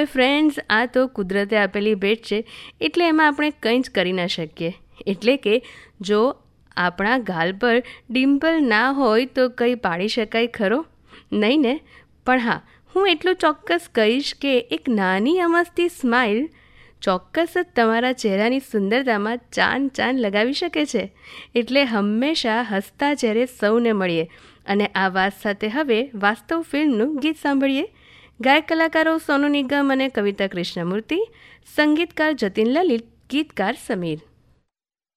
હવે ફ્રેન્ડ્સ, આ તો કુદરતે આપેલી ભેટ છે, એટલે એમાં આપણે કંઈ જ કરી ન શકીએ. એટલે કે જો આપણા ગાલ પર ડિમ્પલ ના હોય તો કંઈ પાડી શકાય ખરો? નહીં ને? પણ હા, હું એટલું ચોક્કસ કહીશ કે એક નાની અમસ્તી સ્માઇલ ચોક્કસ જ તમારા ચહેરાની સુંદરતામાં ચાંદ લગાવી શકે છે. એટલે હંમેશા હસતા ચહેરે સૌને મળીએ. અને આ વાત સાથે હવે વાસ્તવ ફિલ્મનું ગીત સાંભળીએ. ગાયક કલાકારો સોનુ નિગમ અને કવિતા કૃષ્ણમૂર્તિ, સંગીતકાર જતિન લલિત, ગીતકાર સમીર.